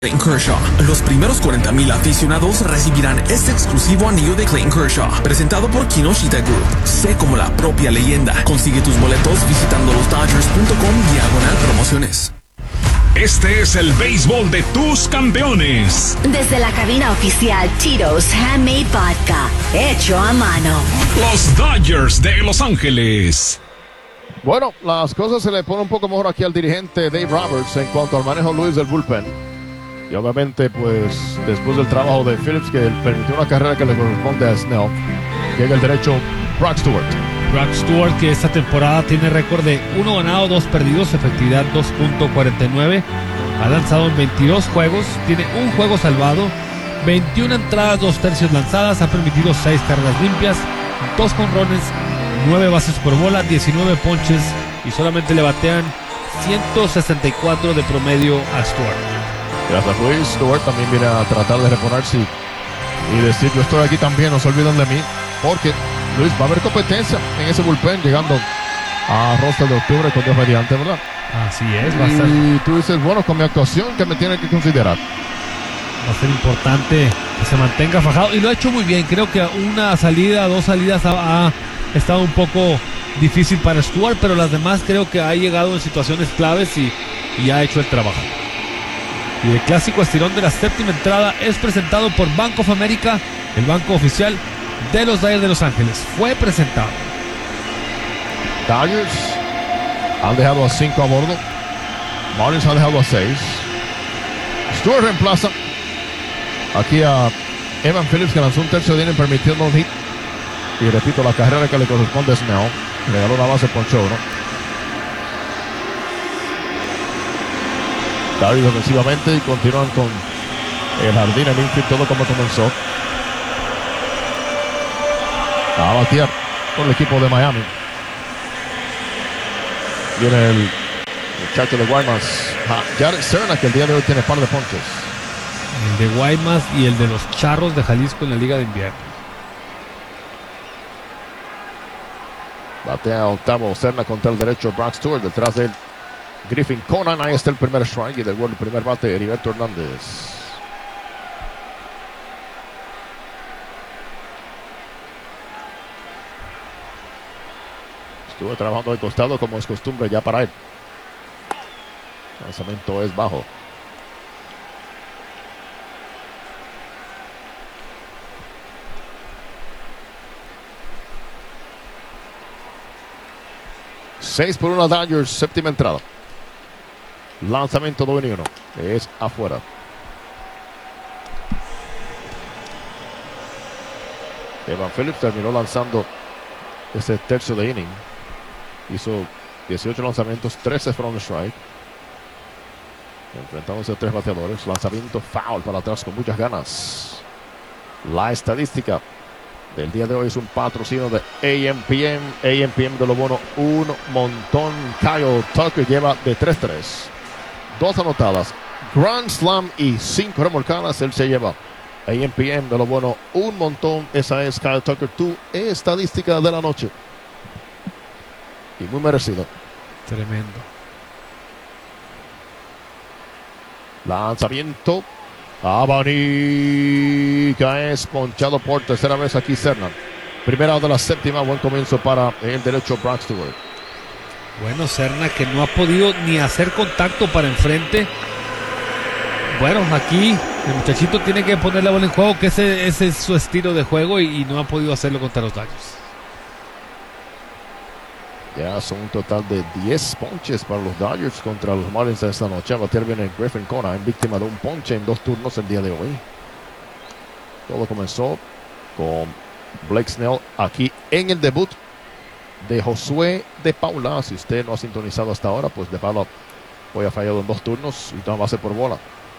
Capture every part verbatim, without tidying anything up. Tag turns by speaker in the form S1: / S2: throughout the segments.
S1: Clayton Kershaw. Los primeros cuarenta mil aficionados recibirán este exclusivo anillo de Clayton Kershaw, presentado por Kinoshita Group. Sé como la propia leyenda. Consigue tus boletos visitando los dodgers punto com diagonal promociones.
S2: Este es el béisbol de tus campeones.
S3: Desde la cabina oficial Tito's Handmade Vodka, hecho a mano.
S2: Los Dodgers de Los Ángeles.
S4: Bueno, las cosas se le ponen un poco mejor aquí al dirigente Dave Roberts en cuanto al manejo Luis del bullpen. Y obviamente, pues, después del trabajo de Phillips, que permitió una carrera que le corresponde a Snell, llega el derecho Brock Stewart.
S5: Brock Stewart, que esta temporada tiene récord de uno ganado, dos perdidos, efectividad dos punto cuarenta y nueve. Ha lanzado en veintidós juegos, tiene un juego salvado, veintiuna entradas, dos tercios lanzadas, ha permitido seis carreras limpias, dos jonrones, nueve bases por bola, diecinueve ponches y solamente le batean ciento sesenta y cuatro de promedio a Stewart.
S4: Gracias, Luis. Stewart también viene a tratar de reponerse y decir: yo estoy aquí también, no se olviden de mí, porque Luis, va a haber competencia en ese bullpen llegando a roster de octubre con Dios mediante, ¿verdad?
S5: Así es, va a ser.
S4: Y tú dices, bueno, con mi actuación, ¿qué me tiene que considerar?
S5: Va a ser importante que se mantenga fajado y lo ha hecho muy bien. Creo que una salida, dos salidas ha, ha estado un poco difícil para Stewart, pero las demás creo que ha llegado en situaciones claves y, y ha hecho el trabajo. Y el clásico estirón de la séptima entrada es presentado por Bank of America, el banco oficial de los Dodgers de Los Ángeles. Fue presentado.
S4: Dodgers han dejado a cinco a bordo. Marlins han dejado a seis. Stewart reemplaza aquí a Evan Phillips, que lanzó un tercio de inning permitiendo un hit. Y repito, la carrera que le corresponde a Snell. Le ganó una base por show, ¿no? Dodgers ofensivamente y continúan con el jardín, el infield, todo como comenzó. A batear con el equipo de Miami. Viene el muchacho de Guaymas, Jared Serna, que el día de hoy tiene par de ponches.
S5: El de Guaymas y el de los Charros de Jalisco en la Liga de Invierno.
S4: Batea octavo Serna contra el derecho Brock Stewart. Detrás de él Griffin Conan. Ahí está el primer strike y del el primer bate Heriberto Hernández. Estuvo trabajando de costado como es costumbre ya para él. El lanzamiento es bajo. seis por uno Dodgers, séptima entrada. Lanzamiento dos y uno. Es afuera. Evan Phillips terminó lanzando ese tercio de inning. Hizo dieciocho lanzamientos, trece fueron strike. Enfrentándose a tres bateadores. Lanzamiento foul para atrás con muchas ganas. La estadística del día de hoy es un patrocinio de A M P M. A M P M de lo bueno, un montón. Kyle Tucker lleva de tres tres. Dos anotadas, Grand Slam y cinco remolcadas. Él se lleva A M P M de lo bueno, un montón. Esa es Kyle Tucker, tu estadística de la noche. Y muy merecido.
S5: Tremendo.
S4: Lanzamiento. Abanica es ponchado por tercera vez aquí Serna. Primera de la séptima, buen comienzo para el derecho Brock Stewart.
S5: Bueno, Serna, que no ha podido ni hacer contacto para enfrente. Bueno, aquí el muchachito tiene que poner la bola en juego, que ese, ese es su estilo de juego, y, y no ha podido hacerlo contra los Dodgers.
S4: Ya son un total de diez ponches para los Dodgers contra los Marlins esta noche. A bater viene Griffin Conan, víctima de un ponche en dos turnos el día de hoy. Todo comenzó con Blake Snell aquí en el debut de Josué de Paula. Si usted no ha sintonizado hasta ahora, pues de Paula hoy ha fallado en dos turnos y no va a ser por bola.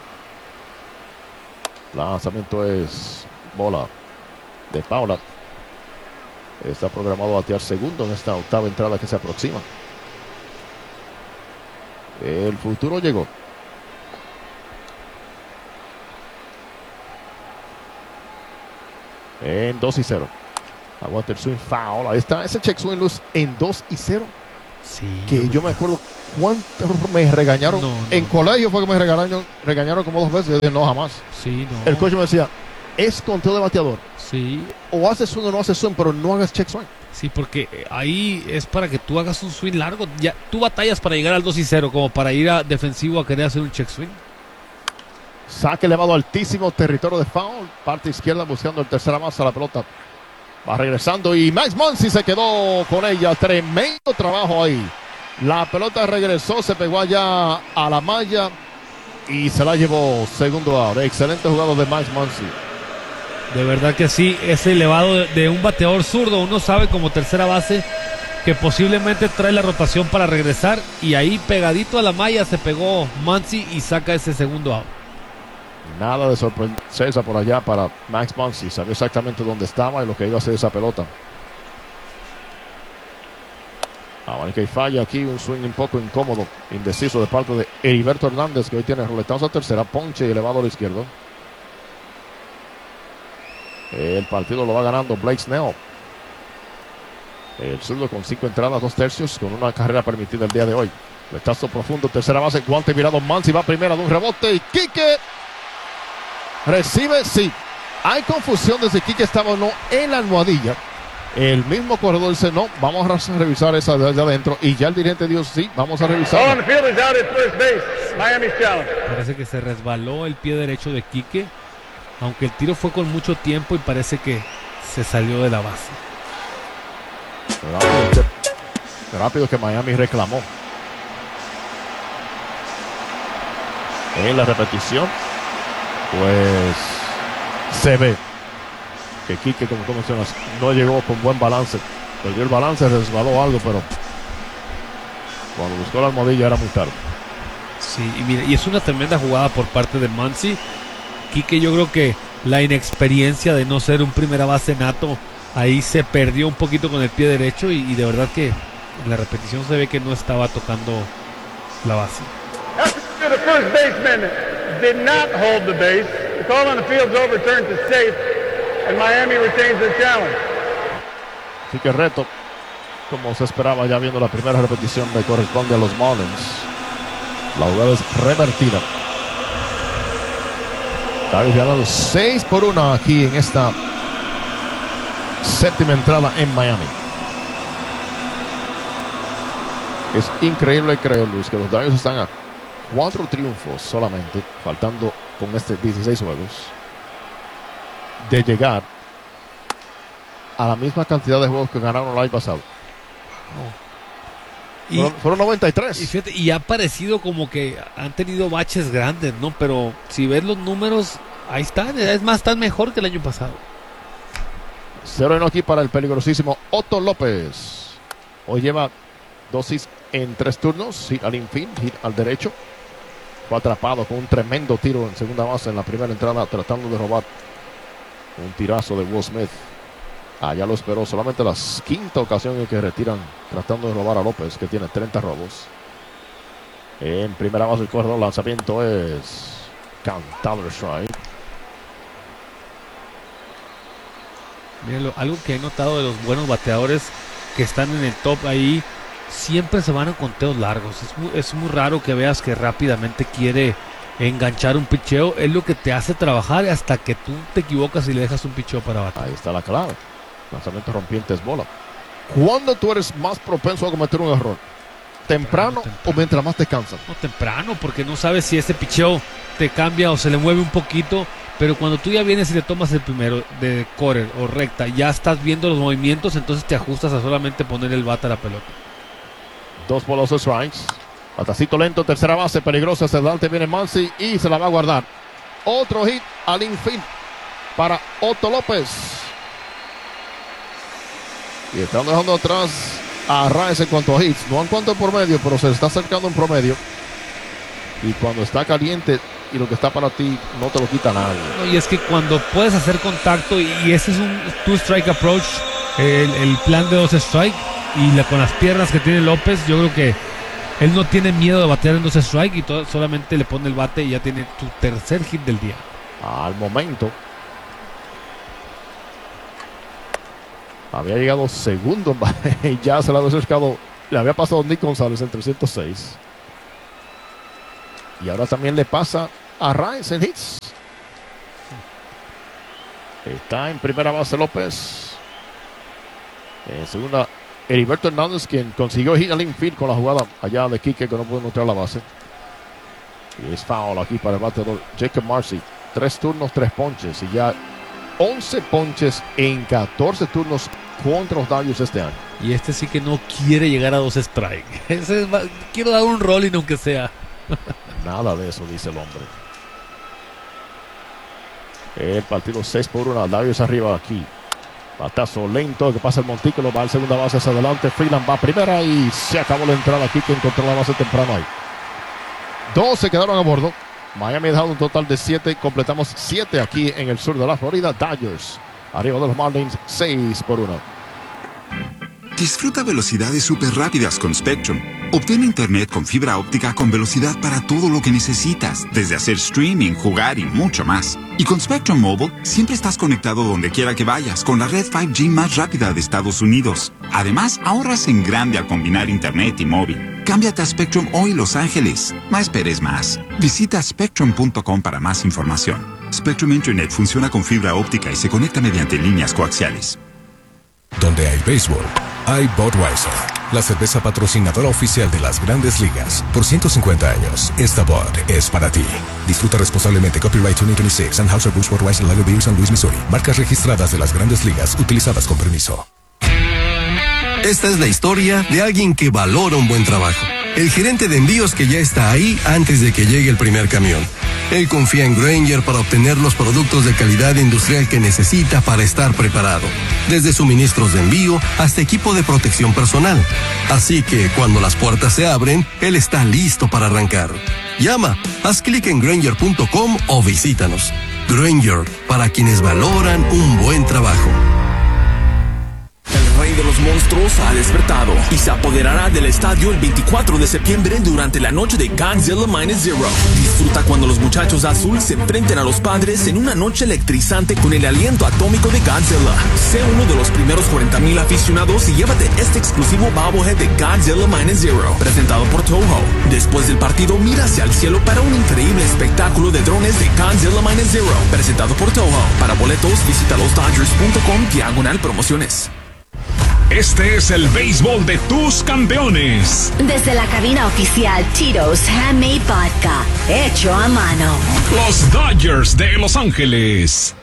S4: Lanzamiento es bola de Paula. Está programado a batear segundo en esta octava entrada que se aproxima. El futuro llegó. En dos y cero. Aguanta el swing foul. Ahí está ese check swing luz en dos y cero.
S5: Sí.
S4: Que yo me acuerdo cuánto me regañaron.
S5: No, no.
S4: En colegio fue que me regañaron, regañaron como dos veces. Yo dije, no, jamás.
S5: Sí, no.
S4: El coach me decía, es conteo de bateador.
S5: Sí,
S4: O haces swing o no haces swing, pero no hagas check swing.
S5: sí, porque ahí es para que tú hagas un swing largo. Ya, tú batallas para llegar al dos y cero, como para ir a defensivo a querer hacer un check swing.
S4: Saque elevado altísimo, territorio de foul. Parte izquierda buscando el tercera base a la pelota. Va regresando y Max Muncy se quedó con ella. Tremendo trabajo ahí. La pelota regresó, se pegó allá a la malla y se la llevó segundo out. Excelente jugado de Max Muncy.
S5: De verdad que sí, ese elevado de, de un bateador zurdo, uno sabe como tercera base que posiblemente trae la rotación para regresar, y ahí pegadito a la malla se pegó Muncy y saca ese segundo out.
S4: Nada de sorpresa por allá para Max Muncy. Sabía exactamente dónde estaba y lo que iba a hacer esa pelota. Ahora que falla aquí, un swing un poco incómodo, indeciso de parte de Heriberto Hernández, que hoy tiene roletazo a tercera, ponche y elevado a la izquierda. El partido lo va ganando Blake Snell. El zurdo con cinco entradas, dos tercios, con una carrera permitida el día de hoy. Roletazo profundo, tercera base, guante virado, Muncy va primera de un rebote y Quique recibe, sí. Hay confusión de si Quique estaba o no en la almohadilla. El mismo corredor dice, no, vamos a revisar esa de allá adentro. Y ya el dirigente dijo, sí, vamos a revisar.
S5: Parece que se resbaló el pie derecho de Quique, aunque el tiro fue con mucho tiempo y parece que se salió de la base.
S4: Rápido que, rápido que Miami reclamó. En la repetición, pues se ve que Quique, como tú mencionas, no llegó con buen balance. Perdió el balance, resbaló algo, pero cuando buscó la almohadilla era muy tarde.
S5: Sí, y mira, y es una tremenda jugada por parte de Muncy. Quique, yo creo que la inexperiencia de no ser un primera base nato, ahí se perdió un poquito con el pie derecho, y, y de verdad que en la repetición se ve que no estaba tocando la base.
S6: The first baseman did not hold the base. The call on the field is overturned to safe, and Miami retains the challenge.
S4: Así que reto, como se esperaba ya viendo la primera repetición, le corresponde a los Marlins. La jugada es revertida. Está ganando seis por uno aquí en esta séptima entrada en Miami. Es increíble, creo, Luis, que los Dodgers están a cuatro triunfos solamente, faltando con este dieciséis juegos, de llegar a la misma cantidad de juegos que ganaron el año pasado.
S5: Y,
S4: fueron, fueron noventa y tres.
S5: Y, fíjate, y ha parecido como que han tenido baches grandes, ¿no? Pero si ves los números, ahí están. Es más, están mejor que el año pasado.
S4: Cero en aquí para el peligrosísimo Otto López. Hoy lleva dos hits en tres turnos, hit al infin, hit al derecho. Fue atrapado con un tremendo tiro en segunda base en la primera entrada, tratando de robar un tirazo de Will Smith. Allá lo esperó, solamente la quinta ocasión en que retiran tratando de robar a López, que tiene treinta robos. En primera base el corredor, lanzamiento es cantado el strike.
S5: Mírenlo, algo que he notado de los buenos bateadores que están en el top ahí, siempre se van a conteos largos. Es muy, es muy raro que veas que rápidamente quiere enganchar un picheo. Es lo que te hace trabajar hasta que tú te equivocas y le dejas un picheo para bater.
S4: Ahí está la clave. Lanzamiento rompiente es bola. ¿Cuándo tú eres más propenso a cometer un error? ¿Temprano, temprano. o mientras más te cansas?
S5: No, temprano, porque no sabes si ese picheo te cambia o se le mueve un poquito. Pero cuando tú ya vienes y le tomas el primero de correr o recta, ya estás viendo los movimientos, entonces te ajustas a solamente poner el bate a la pelota.
S4: Dos bolas de strikes. Batacito lento, tercera base, peligrosa. Hacia adelante viene Muncy y se la va a guardar. Otro hit al infin para Otto López. Y están dejando atrás a Arraez en cuanto a hits. No en cuanto a promedio, pero se está acercando en promedio. Y cuando está caliente y lo que está para ti, no te lo quita nadie.
S5: No, y es que cuando puedes hacer contacto, y, y ese es un two-strike approach, el, el plan de dos strike, y la, con las piernas que tiene López, yo creo que él no tiene miedo de batear en dos strike y todo, solamente le pone el bate y ya tiene tu tercer hit del día.
S4: Al momento había llegado segundo y ya se le ha acercado Le había pasado a Nick González en trescientos seis. Y ahora también le pasa a Rice en hits. Está en primera base López. En segunda, Heriberto Hernández, quien consiguió hit al infield con la jugada allá de Quique, que no pudo encontrar la base. Y es foul aquí para el bateador Jacob Marcy. Tres turnos, tres ponches. Y ya once ponches en catorce turnos contra los Dodgers este año.
S5: Y este sí que no quiere llegar a dos strikes. Ese es, quiero dar un rolling aunque sea.
S4: Nada de eso, dice el hombre. El partido seis por uno. Dodgers arriba aquí. Batazo lento que pasa el montículo. Va al segunda base hacia adelante. Freeland va a primera y se acabó la entrada aquí que encontró la base temprano ahí. Dos se quedaron a bordo. Miami ha dejado un total de siete. Completamos siete aquí en el sur de la Florida. Dodgers arriba de los Marlins seis por uno.
S7: Disfruta velocidades súper rápidas con Spectrum. Obtén internet con fibra óptica con velocidad para todo lo que necesitas, desde hacer streaming, jugar y mucho más. Y con Spectrum Mobile, siempre estás conectado donde quiera que vayas, con la red cinco G más rápida de Estados Unidos. Además, ahorras en grande al combinar internet y móvil. Cámbiate a Spectrum hoy, Los Ángeles. No esperes más. Visita spectrum punto com para más información. Spectrum Internet funciona con fibra óptica y se conecta mediante líneas coaxiales.
S8: Donde hay béisbol, hay Budweiser, la cerveza patrocinadora oficial de las Grandes Ligas. Por ciento cincuenta años, esta Bud es para ti. Disfruta responsablemente. Copyright dos mil veintiséis, Anheuser-Busch Budweiser Lager Beer, San Luis, Missouri. Marcas registradas de las Grandes Ligas, utilizadas con permiso.
S9: Esta es la historia de alguien que valora un buen trabajo. El gerente de envíos que ya está ahí antes de que llegue el primer camión. Él confía en Grainger para obtener los productos de calidad industrial que necesita para estar preparado. Desde suministros de envío hasta equipo de protección personal. Así que cuando las puertas se abren, él está listo para arrancar. Llama, haz clic en Grainger punto com o visítanos. Grainger, para quienes valoran un buen trabajo.
S1: El rey de los monstruos ha despertado y se apoderará del estadio el veinticuatro de septiembre durante la noche de Godzilla Minus Zero. Disfruta cuando los muchachos azul se enfrenten a los padres en una noche electrizante con el aliento atómico de Godzilla. Sé uno de los primeros cuarenta mil aficionados y llévate este exclusivo bobblehead de Godzilla Minus Zero, presentado por Toho. Después del partido, mira hacia el cielo para un increíble espectáculo de drones de Godzilla Minus Zero, presentado por Toho. Para boletos, visita los dodgers punto com diagonal promociones.
S2: Este es el béisbol de tus campeones.
S3: Desde la cabina oficial Tito's Handmade Vodka, hecho a mano.
S2: Los Dodgers de Los Ángeles.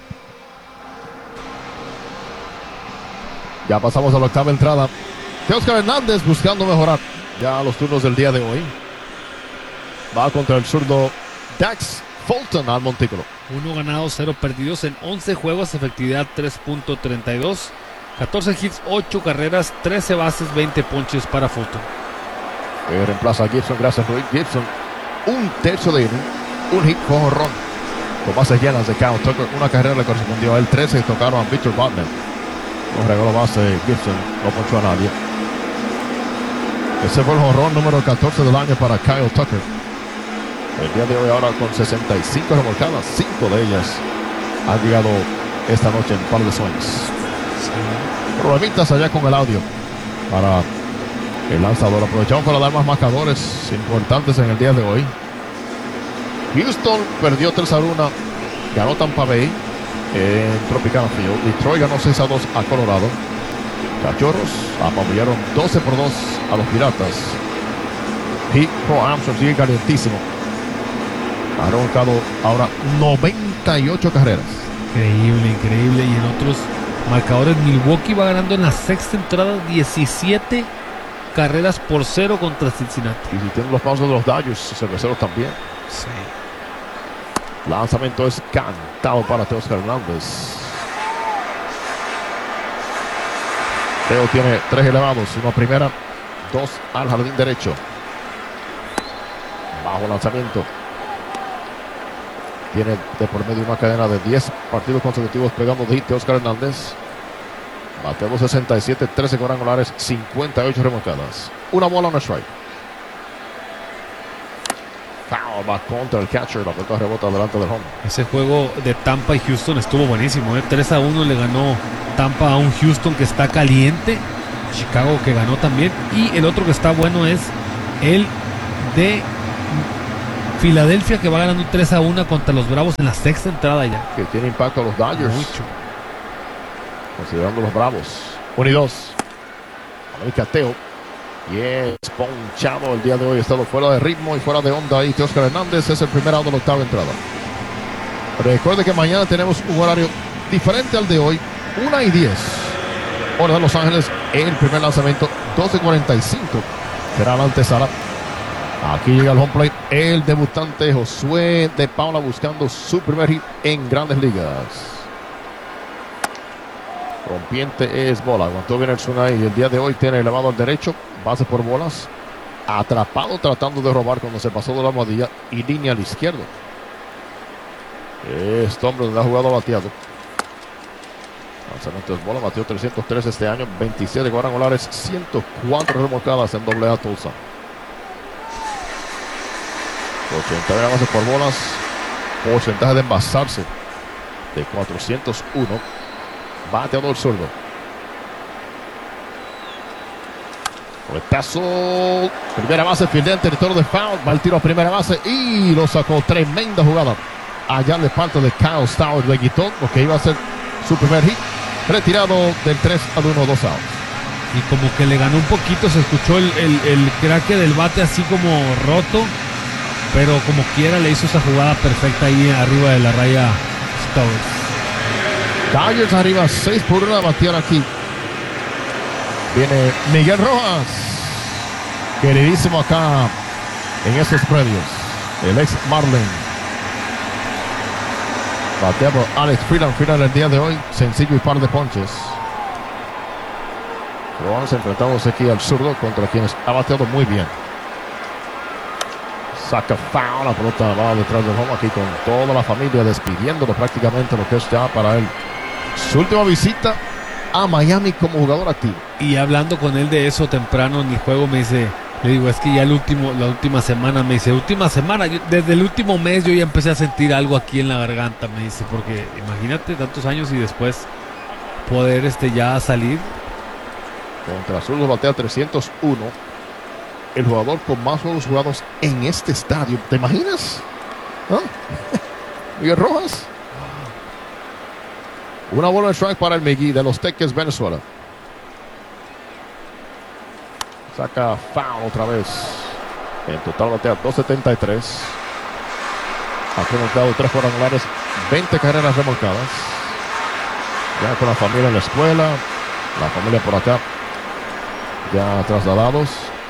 S4: Ya pasamos a la octava entrada. Teóscar Hernández buscando mejorar ya los turnos del día de hoy. Va contra el zurdo Dax Fulton al montículo.
S5: Uno ganado, cero perdidos en once juegos, efectividad tres punto treinta y dos. catorce hits, ocho carreras, trece bases, veinte ponches para Fulton.
S4: Eh, reemplaza a Gibson, gracias Luis Gibson. Un tercio de inning, un hit con jonrón. Con bases llenas de Kyle Tucker. Una carrera le correspondió a él, trece tocaron a Victor Butler. No regaló base Gibson, no ponchó a nadie. Ese fue el jonrón número catorce del año para Kyle Tucker. El día de hoy ahora con sesenta y cinco remolcadas, cinco de ellas han llegado esta noche en par de swings. Problemitas allá con el audio para el lanzador. Aprovechamos para dar más marcadores importantes en el día de hoy. Houston perdió tres a uno, ganó Tampa Bay en Tropicana Field. Detroit ganó seis a dos a Colorado. Cachorros apabullaron doce por dos a los Piratas. Pete Pro Armstrong sigue calientísimo. Ha roncado ahora noventa y ocho carreras.
S5: Increíble, increíble. Y en otros marcadores, Milwaukee va ganando en la sexta entrada diecisiete carreras por cero contra Cincinnati.
S4: Y si tienen los pasos de los Dodgers, cerveceros también.
S5: Sí.
S4: Lanzamiento es cantado para Teóscar Hernández. Teo tiene tres elevados, uno a primera, dos al jardín derecho. Bajo lanzamiento. Tiene de por medio una cadena de diez partidos consecutivos pegando de hit Teóscar Hernández. Bateó sesenta y siete, trece cuadrangulares, cincuenta y ocho remolcadas. Una bola, una strike. Foul va contra el catcher. La pelota rebota delante del home.
S5: Ese juego de Tampa y Houston estuvo buenísimo, ¿eh? tres a uno le ganó Tampa a un Houston que está caliente. Chicago, que ganó también. Y el otro que está bueno es el de Filadelfia, que va ganando tres a uno contra los Bravos en la sexta entrada ya.
S4: Que tiene impacto a los Dodgers.
S5: Mucho.
S4: Considerando los Bravos. uno y dos. América Teo. Y es ponchado el día de hoy. Ha estado fuera de ritmo y fuera de onda. Y Teoscar Hernández es el primer out de la octava entrada. Recuerde que mañana tenemos un horario diferente al de hoy. una y diez. Hora de Los Ángeles. El primer lanzamiento. doce cuarenta y cinco. Será la antesala. Aquí llega el home plate. El debutante Josué de Paula buscando su primer hit en Grandes Ligas. Rompiente es bola. Aguantó bien el swing ahí. El día de hoy tiene elevado al derecho. Base por bolas. Atrapado tratando de robar cuando se pasó de la almohadilla. Y línea al izquierdo. Este hombre donde ha jugado bateado. Lanzamiento es bola. Batió trescientos tres este año. veintisiete cuadrangulares. ciento cuatro remolcadas en doble A Tulsa. ochenta y uno bases por bolas. Porcentaje de envasarse de cuatrocientos uno. Bateador zurdo. Retazo. Primera base, fildea en territorio de foul. Va el tiro a primera base y lo sacó. Tremenda jugada. Allá de parte de Kyle Stowers. Le quitó lo que iba a ser su primer hit. Retirado del tres al uno, dos outs.
S5: Y como que le ganó un poquito. Se escuchó el, el, el craque del bate así como roto. Pero como quiera le hizo esa jugada perfecta ahí arriba de la raya Stowers.
S4: Dodgers arriba, seis por uno a batear aquí. Viene Miguel Rojas. Queridísimo acá en esos predios. El ex Marlin. Batea por Alex Freeland. Freeland el día de hoy. Sencillo y par de ponches. Rojas enfrentándose aquí al zurdo contra quienes ha bateado muy bien. Saca foul, la pelota va detrás del home aquí con toda la familia despidiéndolo prácticamente lo que es ya para él su última visita a Miami como jugador activo.
S5: Y hablando con él de eso temprano en el juego me dice, le digo, es que ya el último, la última semana, me dice, última semana, yo, desde el último mes yo ya empecé a sentir algo aquí en la garganta, me dice, porque imagínate tantos años y después poder este ya salir.
S4: Contra Zurdo batea trescientos uno. El jugador con más juegos jugados en este estadio. ¿Te imaginas? ¿Ah? Miguel Rojas. Una bola de strike para el Migui de los Teques, Venezuela. Saca foul otra vez. En total batea dos setenta y tres. Ha conectado tres cuadrangulares, veinte carreras remolcadas. Ya con la familia en la escuela. La familia por acá. Ya trasladados.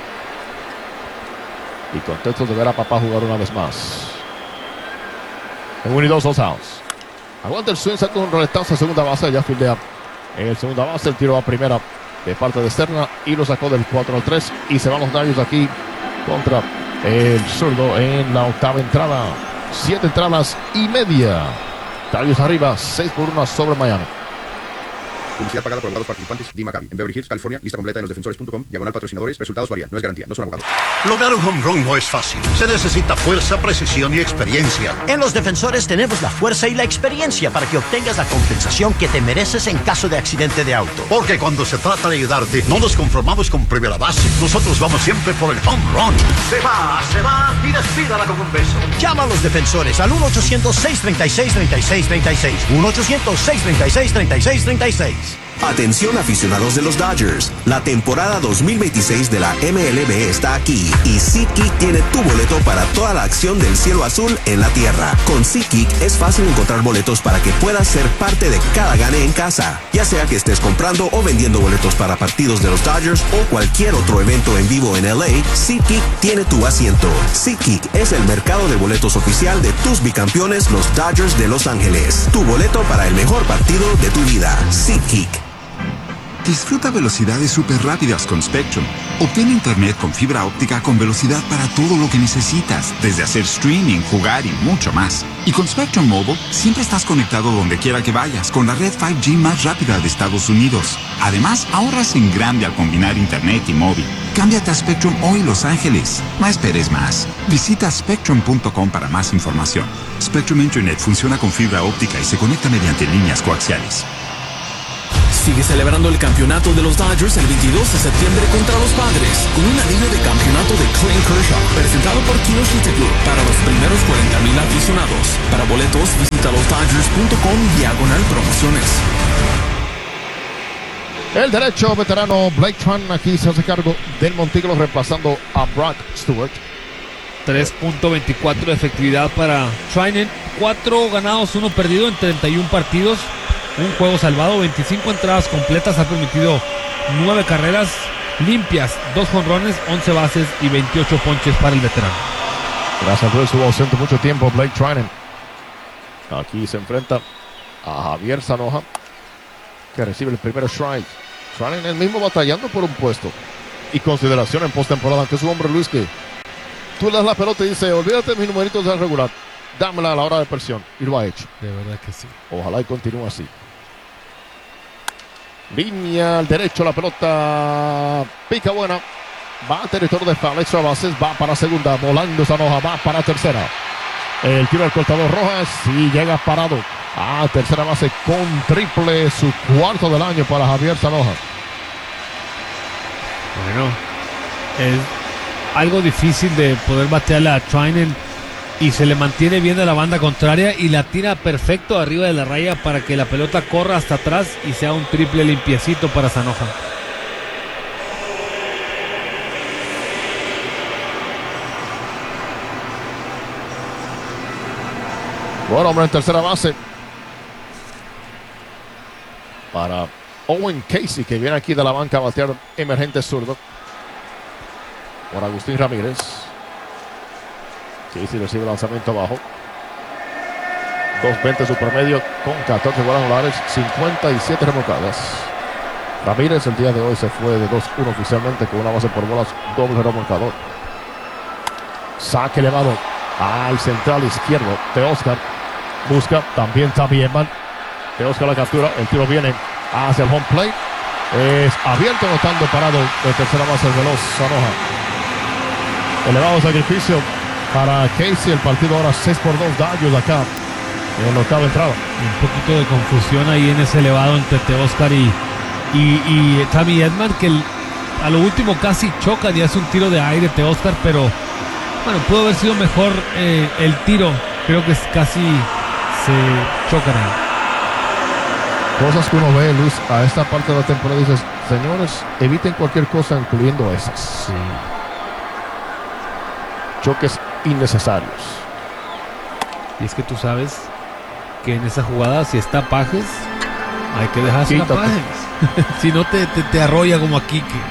S4: Y contentos de ver a papá jugar una vez más. En uno y dos, dos outs. Aguanta el swing, saca un roletazo a segunda base. Ya fildea en el segunda base. El tiro a primera de parte de Serna. Y lo sacó del cuatro al tres. Y se van los Dodgers aquí contra el zurdo en la octava entrada. Siete entradas y media. Dodgers arriba, seis por uno sobre Miami.
S10: Publicidad pagada por abogados participantes. D. Maccabi. En Beverly Hills, California. Lista completa en los defensores punto com. Diagonal patrocinadores. Resultados varían. No es garantía. No son abogados.
S11: Lograr un home run no es fácil. Se necesita fuerza, precisión y experiencia.
S12: En los defensores tenemos la fuerza y la experiencia para que obtengas la compensación que te mereces en caso de accidente de auto.
S11: Porque cuando se trata de ayudarte, no nos conformamos con primera base. Nosotros vamos siempre por el home run. Se va, se va y despídala con un beso.
S12: Llama a los defensores al uno ochocientos, seis treinta y seis, treinta y seis treinta y seis. uno ochocientos, seis treinta y seis, treinta y seis treinta y seis.
S13: Atención aficionados de los Dodgers, la temporada dos mil veintiséis de la M L B está aquí y SeatGeek tiene tu boleto para toda la acción del cielo azul en la tierra. Con SeatGeek es fácil encontrar boletos para que puedas ser parte de cada gane en casa, ya sea que estés comprando o vendiendo boletos para partidos de los Dodgers o cualquier otro evento en vivo en L A. SeatGeek tiene tu asiento. SeatGeek es el mercado de boletos oficial de tus bicampeones, los Dodgers de Los Ángeles. Tu boleto para el mejor partido de tu vida. SeatGeek.
S7: Disfruta velocidades súper rápidas con Spectrum. Obtén internet con fibra óptica con velocidad para todo lo que necesitas, desde hacer streaming, jugar y mucho más. Y con Spectrum Mobile, siempre estás conectado donde quiera que vayas, con la red cinco G más rápida de Estados Unidos. Además, ahorras en grande al combinar internet y móvil. Cámbiate a Spectrum hoy, Los Ángeles. No esperes más. Visita Spectrum punto com para más información. Spectrum Internet funciona con fibra óptica y se conecta mediante líneas coaxiales.
S1: sigue celebrando el campeonato de los Dodgers el veintidós de septiembre contra los Padres con un anillo de campeonato de Clayton Kershaw presentado por Kinoshita Group para los primeros cuarenta mil aficionados. Para boletos visita los dodgers punto com diagonal promociones.
S4: El derecho veterano Blake Treinen aquí se hace cargo del montículo reemplazando a Brock Stewart.
S5: tres punto veinticuatro de efectividad para Treinen, cuatro ganados, uno perdido en treinta y uno partidos, un juego salvado, veinticinco entradas completas, ha permitido nueve carreras limpias, dos jonrones, once bases y veintiocho ponches para el veterano.
S4: Gracias por estuvo ausente mucho tiempo Blake Treinen. Aquí se enfrenta a Javier Zanoja, que recibe el primer strike. Treinen el mismo batallando por un puesto y consideración en postemporada, que es un hombre, Luis, que tú le das la pelota y dice, olvídate de mis numeritos de regular, dámela a la hora de presión, y lo ha hecho.
S5: De verdad que sí.
S4: Ojalá y continúe así. Línea al derecho, la pelota pica buena, va a territorio de foul, extra bases, va para segunda, volando Zanoja, va para tercera. El tiro al cortador Rojas y llega parado a tercera base con triple, su cuarto del año para Javier Zanoja.
S5: Bueno, es algo difícil de poder batearle a Treinen y se le mantiene bien a la banda contraria y la tira perfecto arriba de la raya para que la pelota corra hasta atrás y sea un triple limpiecito para Zanoja.
S4: Bueno, hombre, en tercera base para Owen Casey, que viene aquí de la banca a batear emergente zurdo por Agustín Ramírez. Casey recibe lanzamiento abajo. dos veinte su promedio con catorce cuadrangulares, cincuenta y siete remolcadas. Ramírez el día de hoy se fue de dos uno oficialmente con una base por bolas, doble remolcador. Saque elevado al central izquierdo de Oscar. Busca, también está Bierman. De Oscar la captura, el tiro viene hacia el home plate. Es abierto, no estando parado de tercera base el veloz Zanoja. Elevado sacrificio para Casey. El partido ahora seis por dos, Dodgers acá en la octava entrada.
S5: Un poquito de confusión ahí en ese elevado entre Oscar y, y, y Tommy Edman, que el, a lo último casi chocan y hace un tiro de aire Oscar, pero bueno, pudo haber sido mejor eh, el tiro. Creo que casi se chocan ahí.
S4: Cosas que uno ve, Luis, a esta parte de la temporada, dices, señores, eviten cualquier cosa, incluyendo esas.
S5: Sí.
S4: Choques innecesarios.
S5: Y es que tú sabes que en esa jugada, si está Pajes, hay que dejarse la Pajes. Si no, te, te, te arrolla como aquí. Que...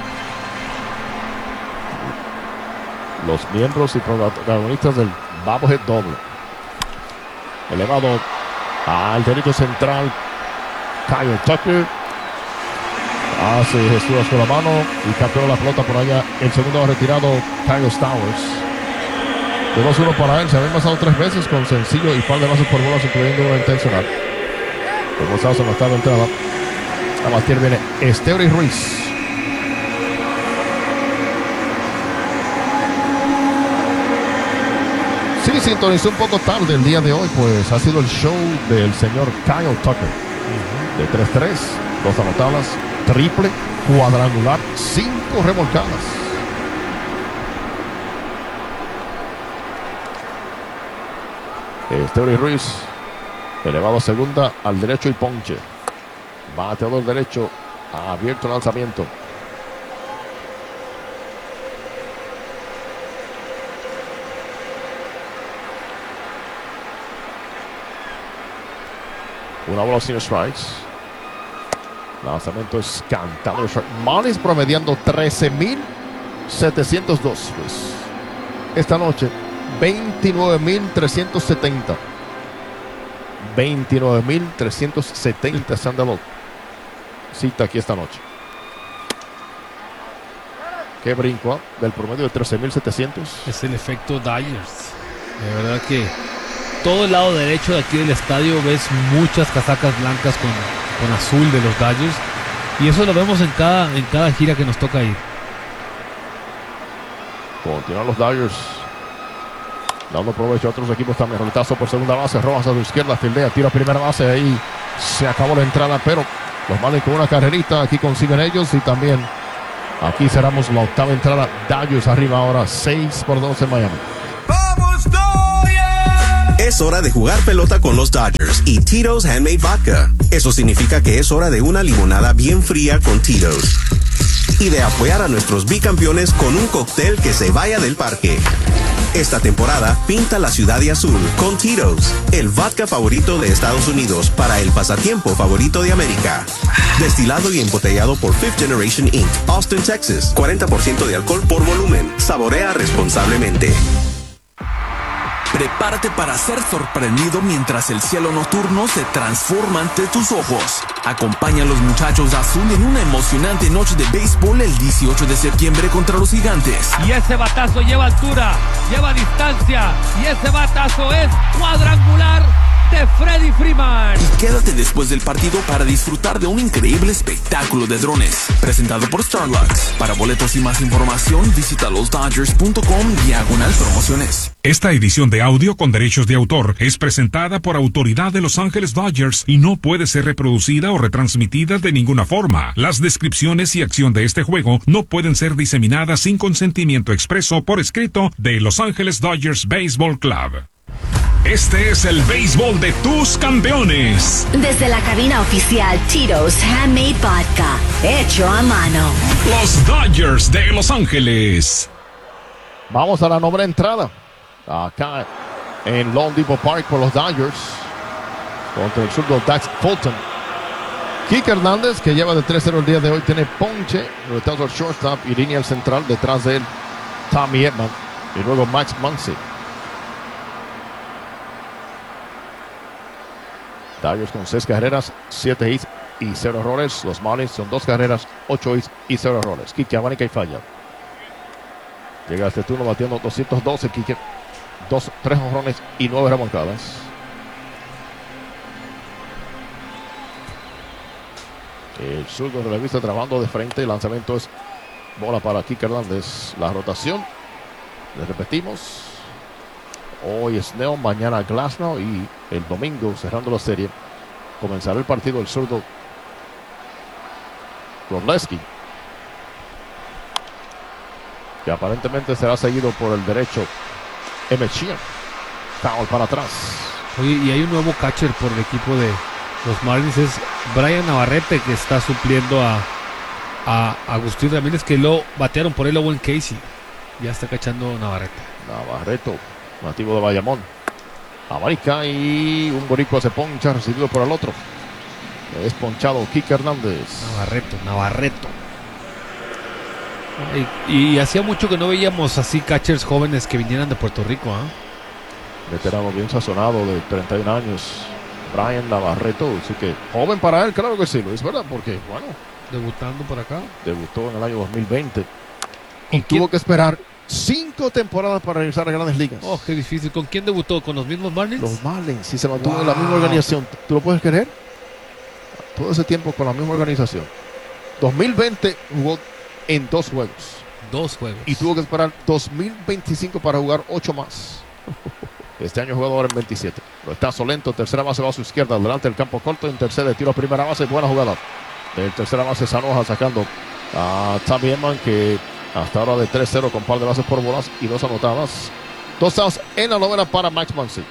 S4: Los miembros y protagonistas del Bobblehead doble. Elevado al derecho central, Kyle Tucker. Hace gesturas con la mano y capturó la pelota por allá. El segundo ha retirado Kyle Stowers. De dos uno para él. Se había pasado tres veces con sencillo y par de bases por bolas, incluyendo una intencional. Como estamos en la octava entrada. A batir viene Esteury Ruiz. Sí, sintonizó un poco tarde el día de hoy, pues ha sido el show del señor Kyle Tucker. De tres tres, dos anotadas, triple, cuadrangular, cinco remolcadas. Esteury Ruiz, elevado a segunda, al derecho y ponche. Bateador derecho, abierto el lanzamiento. Una bola sin strikes. Lanzamiento es cantado. Marlins promediando trece mil setecientos dos. Pues, esta noche, veintinueve mil trescientos setenta. veintinueve mil trescientos setenta Sandalot. Cita aquí esta noche. Qué brinco, ¿eh? Del promedio de trece mil setecientos.
S5: Es el efecto Dodgers. De verdad que todo el lado derecho de aquí del estadio ves muchas casacas blancas con, con azul de los Dodgers. Y eso lo vemos en cada, en cada gira que nos toca ir.
S4: Continúan los Dodgers dando provecho a otros equipos también. Roletazo por segunda base. Rojas a su izquierda. Fildea. Tira a primera base. Ahí se acabó la entrada. Pero Los Marlins con una carrerita, aquí consiguen ellos y también aquí cerramos la octava entrada. Dodgers arriba ahora seis por dos en Miami.
S13: ¡Vamos, Dodgers! Es hora de jugar pelota con los Dodgers y Tito's Handmade Vodka. Eso significa que es hora de una limonada bien fría con Tito's. Y de apoyar a nuestros bicampeones con un cóctel que se vaya del parque. Esta temporada, pinta la ciudad de azul con Tito's, el vodka favorito de Estados Unidos para el pasatiempo favorito de América. Destilado y embotellado por Fifth Generation incorporated, Austin, Texas. cuarenta por ciento de alcohol por volumen. Saborea responsablemente.
S1: Prepárate para ser sorprendido mientras el cielo nocturno se transforma ante tus ojos. Acompaña a los muchachos azul en una emocionante noche de béisbol el dieciocho de septiembre contra los Gigantes.
S5: Y ese batazo lleva altura, lleva distancia, y ese batazo es cuadrangular de Freddie Freeman.
S1: Y quédate después del partido para disfrutar de un increíble espectáculo de drones presentado por Starlux. Para boletos y más información visita los dodgers punto com diagonal promociones.
S2: Esta edición de audio con derechos de autor es presentada por autoridad de Los Ángeles Dodgers y no puede ser reproducida o retransmitida de ninguna forma. Las descripciones y acción de este juego no pueden ser diseminadas sin consentimiento expreso por escrito de Los Ángeles Dodgers Baseball Club. Este es el béisbol de tus campeones.
S3: Desde la cabina oficial Tito's Handmade Vodka, hecho a mano.
S2: Los Dodgers de Los Ángeles.
S4: Vamos a la novena entrada. Acá en Lone Depot Park por los Dodgers. Contra el zurdo Dax Fulton. Kike Hernández, que lleva de tres cero el día de hoy, tiene ponche. Retraso al shortstop y línea al central. Detrás de él, Tommy Edman. Y luego Max Muncy. Dodgers con seis carreras, siete hits y cero errores. Los Marlins son dos carreras, ocho hits y cero errores. Kike abanica y falla. Llega a este turno batiendo doscientos doce. Kike, dos, tres jonrones y nueve remolcadas. El zurdo relevista trabajando de frente. El lanzamiento es bola para Kike Hernández. La rotación, le repetimos. Hoy es Snell, mañana Glasnow y el domingo, cerrando la serie, comenzará el partido el zurdo Wrobleski, que aparentemente será seguido por el derecho Emmett Sheehan. Foul para atrás.
S5: Oye, y hay un nuevo catcher por el equipo de los Marlins, es Brian Navarrete, que está supliendo a, a Agustín Ramírez, que lo batearon por él Owen Casey. Ya está cachando Navarrete.
S4: Navarreto, nativo de Bayamón. Abanica y un boricua se poncha, recibido por el otro. Es ponchado Kike Hernández.
S5: Navarreto, Navarreto. Y, y hacía mucho que no veíamos así catchers jóvenes que vinieran de Puerto Rico, ¿eh?
S4: Veterano bien sazonado de treinta y un años. Brian Navarreto, así que joven para él, claro que sí, lo es verdad, porque bueno.
S5: Debutando por acá.
S4: Debutó en el año dos mil veinte. Y tuvo que esperar cinco temporadas para regresar a Grandes Ligas.
S5: Oh, qué difícil. ¿Con quién debutó? ¿Con los mismos Marlins?
S4: Los Marlins, sí, se mantuvo
S5: Wow.
S4: en la misma organización. ¿Tú lo puedes creer? Todo ese tiempo con la misma organización. dos mil veinte jugó en dos juegos.
S5: Dos juegos.
S4: Y tuvo que esperar dos mil veinticinco para jugar ocho más. Este año jugador en veintisiete. Lo está Solento, tercera base va a su izquierda, delante del campo corto, en tercera de tiro a primera base, buena jugada. El tercera base Sanoja sacando a Tommy Edman, que hasta ahora de tres cero con par de bases por bolas y dos anotadas. Dos outs en la novena para Max Muncy.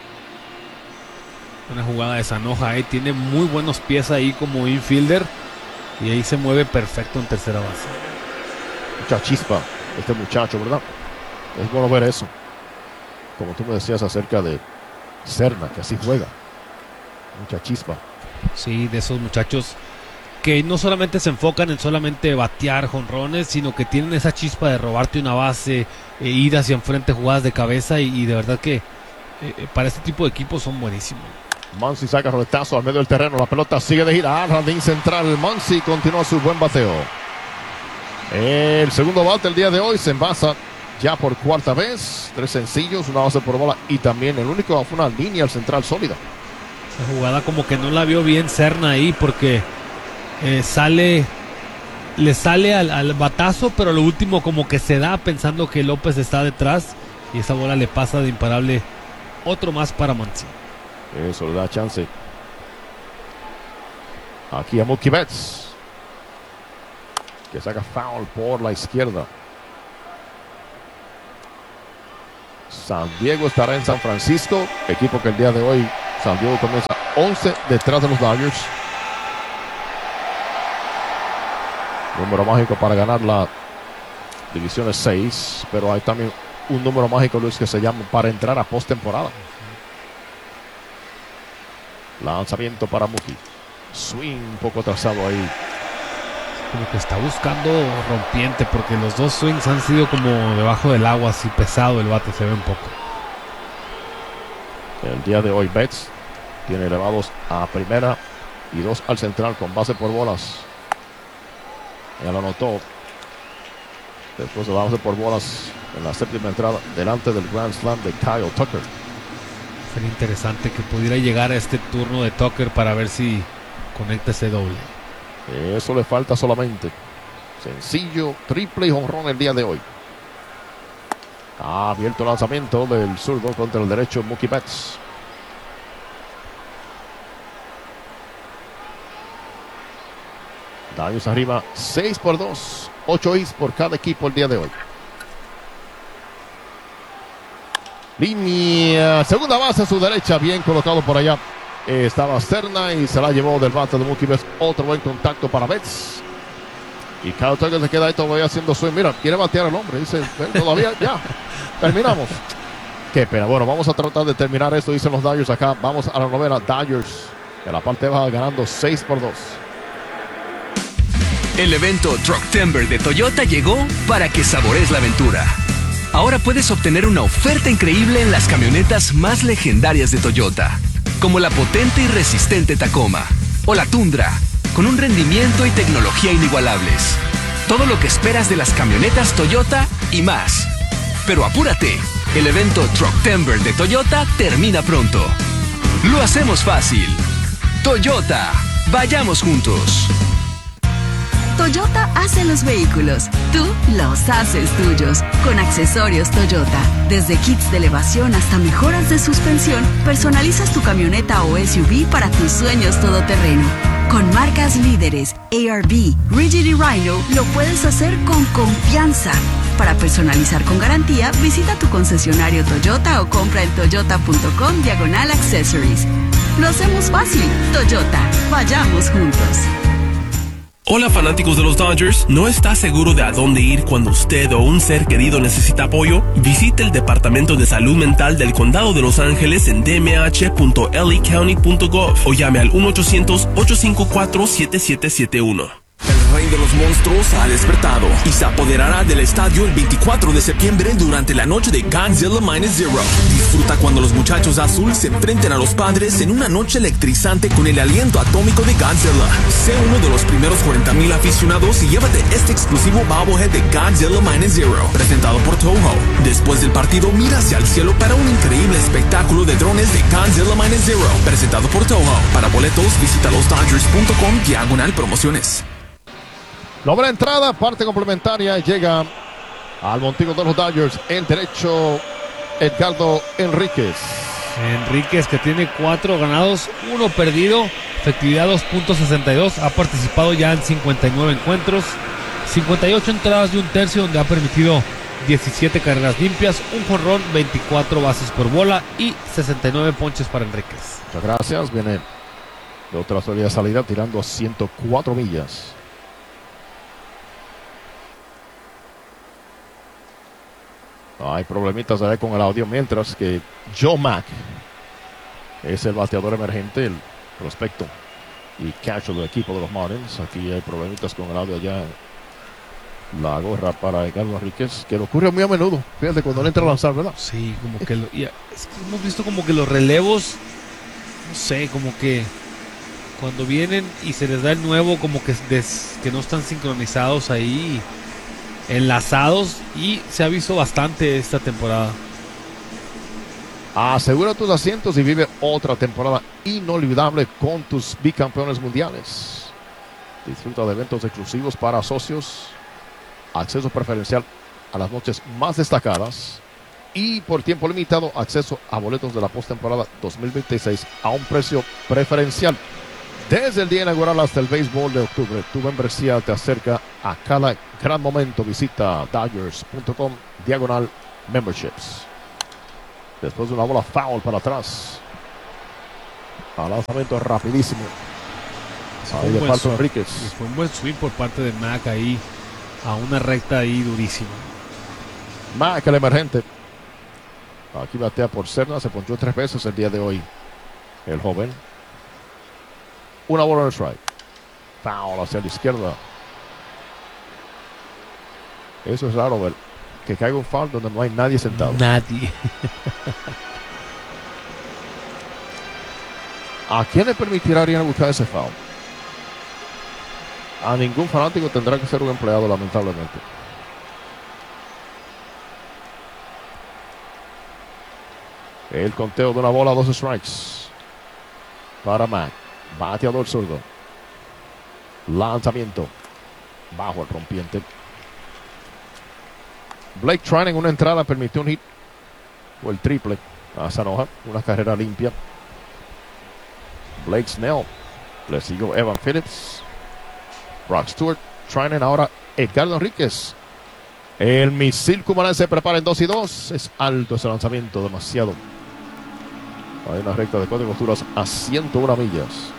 S5: Una jugada de Sanoja, eh. Tiene muy buenos pies ahí como infielder. Y ahí se mueve perfecto en tercera base.
S4: Mucha chispa este muchacho, ¿verdad? Es bueno ver eso. Como tú me decías acerca de Serna, que así juega. Mucha chispa.
S5: Sí, de esos muchachos que no solamente se enfocan en solamente batear jonrones, sino que tienen esa chispa de robarte una base, e ir hacia enfrente, jugadas de cabeza, y, y de verdad que eh, para este tipo de equipos son buenísimos.
S4: Muncy saca roletazo al medio del terreno, la pelota sigue de gira al jardín central. Muncy continúa su buen bateo. El segundo bate el día de hoy se envasa ya por cuarta vez, tres sencillos, una base por bola y también el único fue una línea al central sólida.
S5: Esa jugada como que no la vio bien Serna ahí, porque eh, sale, le sale al, al batazo, pero lo último como que se da pensando que López está detrás y esa bola le pasa de imparable. Otro más para Muncy.
S4: Eso le da chance Aquí a Mookie Betts, que saca foul por la izquierda. San Diego estará en San Francisco, equipo que el día de hoy San Diego comienza once detrás de los Dodgers. Número mágico para ganar la división es seis, pero hay también un número mágico, Luis, que se llama para entrar a postemporada. Lanzamiento para Mookie. Swing un poco atrasado ahí.
S5: Como que está buscando rompiente, porque los dos swings han sido como debajo del agua, así pesado el bate, se ve un poco.
S4: El día de hoy Betts tiene elevados a primera y dos al central con base por bolas. Ya lo anotó. Después de la base por bolas en la séptima entrada delante del Grand Slam de Kyle Tucker.
S5: Sería interesante que pudiera llegar a este turno de Tucker para ver si conecta ese doble.
S4: Eso le falta solamente. Sencillo, triple y jonrón el día de hoy. Ha abierto el lanzamiento del zurdo contra el derecho Mookie Betts. Daños arriba, seis por dos. ocho hits por cada equipo el día de hoy. Línea, segunda base a su derecha, bien colocado por allá. Eh, estaba Cerna y se la llevó del bate de Mookie Betts. Otro buen contacto para Betts. Y Kyle Tucker se queda ahí todavía haciendo swing. Mira, quiere batear al hombre. Dice, todavía, ya, terminamos. Qué pena. Bueno, vamos a tratar de terminar esto, dicen los Dodgers acá. Vamos a la novena. Dodgers en la parte baja ganando seis por dos.
S14: El evento Trucktember de Toyota llegó para que saborees la aventura. Ahora puedes obtener una oferta increíble en las camionetas más legendarias de Toyota, como la potente y resistente Tacoma o la Tundra, con un rendimiento y tecnología inigualables. Todo lo que esperas de las camionetas Toyota y más. Pero apúrate, el evento Trucktember de Toyota termina pronto. Lo hacemos fácil. Toyota, vayamos juntos.
S15: Toyota hace los vehículos, tú los haces tuyos. Con accesorios Toyota, desde kits de elevación hasta mejoras de suspensión, personalizas tu camioneta o S U V para tus sueños todoterreno. Con marcas líderes, A R B, Rigid y Rhino, lo puedes hacer con confianza. Para personalizar con garantía, visita tu concesionario Toyota o compra en toyota.com diagonal accessories. Lo hacemos fácil. Toyota, vayamos juntos.
S1: Hola fanáticos de los Dodgers, ¿no está seguro de a dónde ir cuando usted o un ser querido necesita apoyo? Visite el Departamento de Salud Mental del Condado de Los Ángeles en d m h punto l a county punto gov o llame al uno ochocientos, ocho cinco cuatro, siete siete siete uno. El rey de los monstruos ha despertado y se apoderará del estadio el veinticuatro de septiembre durante la noche de Godzilla Minus Zero. Disfruta cuando los muchachos azul se enfrenten a los padres en una noche electrizante con el aliento atómico de Godzilla. Sé uno de los primeros cuarenta mil aficionados y llévate este exclusivo bobblehead de Godzilla Minus Zero, presentado por Toho. Después del partido, mira hacia el cielo para un increíble espectáculo de drones de Godzilla Minus Zero, presentado por Toho. Para boletos, visita los dodgers punto com diagonal promociones.
S4: Novena entrada, parte complementaria, llega al montículo de los Dodgers el derecho Edgardo Enríquez.
S5: Enríquez, que tiene cuatro ganados, uno perdido, efectividad dos punto sesenta y dos, ha participado ya en cincuenta y nueve encuentros, cincuenta y ocho entradas de un tercio, donde ha permitido diecisiete carreras limpias, un jonrón, veinticuatro bases por bola y sesenta y nueve ponches para Enríquez.
S4: Muchas gracias, viene de otra sólida salida tirando a ciento cuatro millas. Hay problemitas ahí con el audio, mientras que Joe Mack es el bateador emergente, el prospecto y catcher del equipo de los Marlins. Aquí hay problemitas con el audio allá. La gorra para Edgardo Enríquez, que le ocurre muy a menudo. Fíjate cuando le entra a lanzar, ¿verdad?
S5: Sí, como que, lo, ya, es que hemos visto como que los relevos, no sé, como que cuando vienen y se les da el nuevo, como que, des, que no están sincronizados ahí, enlazados, y se ha visto bastante esta temporada.
S4: Asegura tus asientos y vive otra temporada inolvidable con tus bicampeones mundiales. Disfruta de eventos exclusivos para socios, acceso preferencial a las noches más destacadas y por tiempo limitado acceso a boletos de la postemporada dos mil veintiséis a un precio preferencial. Desde el día inaugural hasta el béisbol de octubre, tu membresía te acerca a cada gran momento. Visita Dodgers punto com diagonal memberships. Después de una bola foul para atrás. Al lanzamiento rapidísimo. Ahí de Falto Enríquez.
S5: Fue un buen swing por parte de Mac ahí. A una recta ahí durísima.
S4: Mac, el emergente. Aquí batea por Cerna. Se ponchó tres veces el día de hoy. El joven. Una bola en el strike. Foul hacia la izquierda. Eso es raro, ver que caiga un foul donde no hay nadie sentado.
S5: Nadie.
S4: ¿A quién le permitirían buscar ese foul? A ningún fanático. Tendrá que ser un empleado, lamentablemente. El conteo de una bola, dos strikes para Mac. Bateador zurdo. Lanzamiento bajo el rompiente. Blake Treinen en una entrada permitió un hit o el triple a Sanoja, una carrera limpia. Blake Snell, le siguió Evan Phillips, Brock Stewart, Treinen, ahora Edgardo Enríquez. El misil Cumaná se prepara en dos y dos. Es alto ese lanzamiento, demasiado. Hay una recta de cuatro costuras a ciento una millas.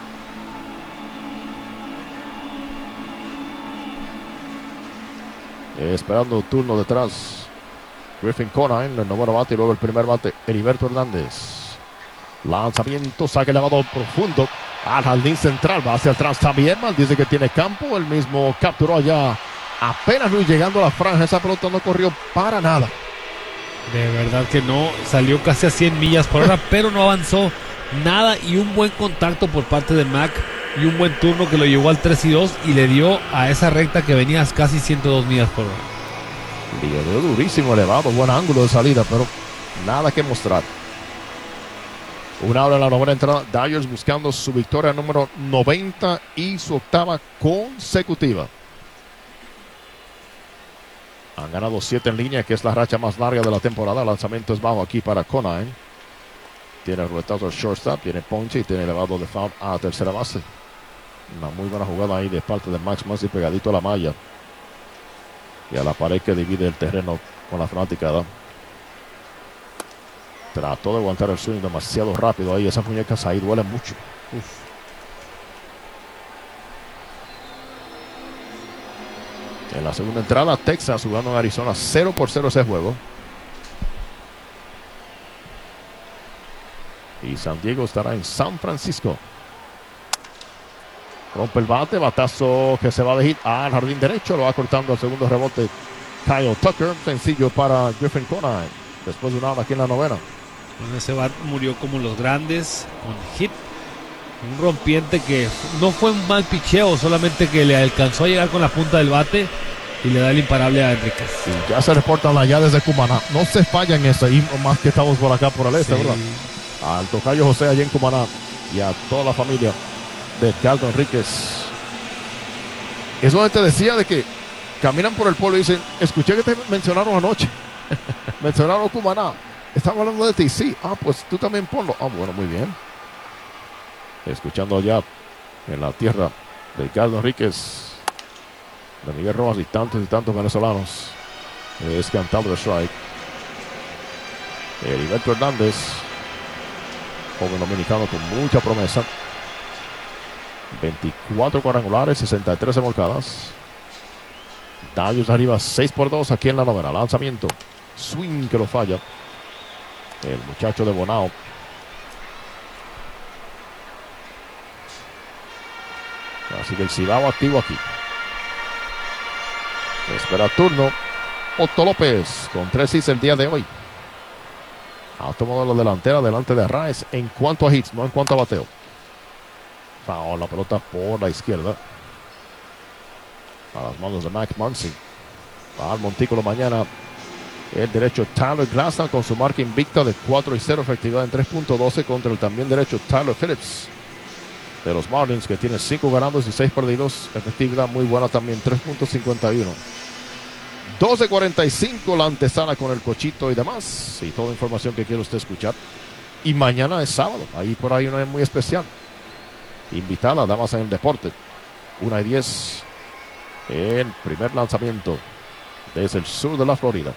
S4: Esperando turno detrás. Griffin Conine, el noveno bate, y luego el primer bate, Heriberto Hernández. Lanzamiento, saque elevado profundo al jardín central, va hacia atrás también. Dice que tiene campo, el mismo capturó allá. Apenas Luis llegando a la franja, esa pelota no corrió para nada.
S5: De verdad que no, salió casi a cien millas por hora, pero no avanzó nada, y un buen contacto por parte de Mac y un buen turno que lo llevó al tres y dos y le dio a esa recta que venía a casi ciento dos millas por hora.
S4: Le dio durísimo, elevado, buen ángulo de salida, pero nada que mostrar. Una hora en la novena entrada, Dodgers buscando su victoria número noventa y su octava consecutiva. Han ganado siete en línea, que es la racha más larga de la temporada. El lanzamiento es bajo aquí para Conine. Tiene ruletazo al shortstop, tiene ponche y tiene elevado de foul a tercera base. Una muy buena jugada ahí de parte de Max Muncy, pegadito a la malla y a la pared que divide el terreno con la fanaticada. Trató de aguantar el swing demasiado rápido ahí. Esas muñecas ahí duelen mucho. Uf. En la segunda entrada, Texas jugando en Arizona, cero por cero ese juego. Y San Diego estará en San Francisco. Rompe el bate, batazo que se va de hit al jardín derecho. Lo va cortando el segundo rebote Kyle Tucker. Sencillo para Griffin Conine. Después de una hora aquí en la novena.
S5: Bueno, ese bat murió como los grandes, con hit. Un rompiente que no fue un mal picheo, solamente que le alcanzó a llegar con la punta del bate y le da el imparable a Enríquez.
S4: Y ya se reportan allá desde Cumaná. No se falla en eso, y más que estamos por acá por el este, sí, ¿verdad? Al tocayo José allá en Cumaná y a toda la familia de Edgardo Enríquez. Es donde te decía de que caminan por el pueblo y dicen, escuché que te mencionaron anoche. Mencionaron Cumaná. Estamos hablando de ti. Sí, ah, pues tú también ponlo. Ah, bueno, muy bien. Escuchando allá en la tierra de Edgardo Enríquez, de Miguel Rojas y tantos y tantos venezolanos. Es cantado el strike. Heriberto Hernández, joven dominicano con mucha promesa. veinticuatro cuadrangulares, sesenta y tres remolcadas. Dodgers arriba seis por dos aquí en la novena. Lanzamiento, swing que lo falla el muchacho de Bonao. Así que el Cibao activo aquí. Espera turno Otto López con tres hits el día de hoy. Ha tomado la delantera delante de Arraez en cuanto a hits, no en cuanto a bateo. Foul, la pelota por la izquierda a las manos de Max Muncy. Al montículo mañana el derecho Tyler Glasnow con su marca invicta de cuatro y cero, efectividad en tres punto doce contra el también derecho Tyler Phillips de los Marlins, que tiene cinco ganados y seis perdidos, efectividad muy buena también, tres punto cincuenta y uno. doce cuarenta y cinco la antesala con el cochito y demás, y toda información que quiere usted escuchar. Y mañana es sábado, ahí por ahí no es muy especial. invitada, damas en el deporte. una y diez. El primer lanzamiento desde el sur de la Florida.